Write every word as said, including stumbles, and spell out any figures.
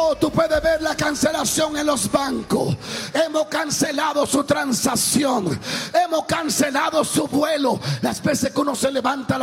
Oh, tú puedes ver la cancelación en los bancos. Hemos cancelado su transacción. Hemos cancelado su vuelo. Las veces que uno se levanta